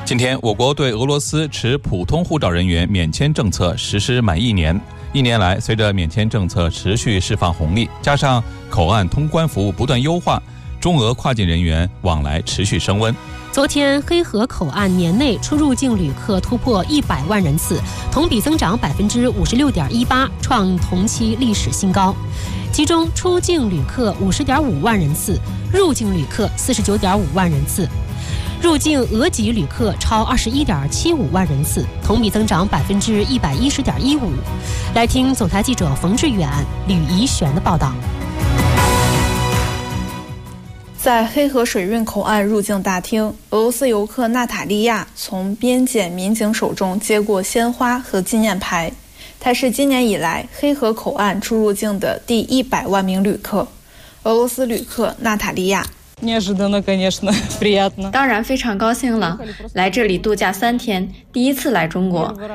今天，我国对俄罗斯持普通护照人员免签政策实施满1年。1年来，随着免签政策持续释放红利，加上口岸通关服务不断优化，中俄跨境人员往来持续升温。 昨天，黑河口岸年内出入境旅客突破100万人次，同比增长56.18%，创同期历史新高。其中，出境旅客50.5万人次，入境旅客49.5万人次。入境俄籍旅客超21.75万人次，同比增长110.15%。来听总台记者冯志远、吕怡璇的报道。 在黑河水运口岸入境大厅，俄罗斯游客娜塔莉亚从边检民警手中接过鲜花和纪念牌。她是今年以来黑河口岸出入境的第100万名旅客。俄罗斯旅客娜塔莉亚。 当然非常高兴了，来这里度假3天，第一次来中国，